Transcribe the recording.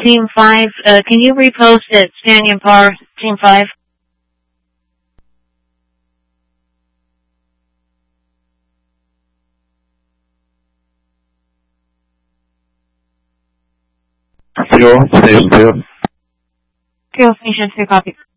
Team 5, can you repost it? Stanyan Par, Team 5? Fuel Station 2. Fuel Station 2, copy.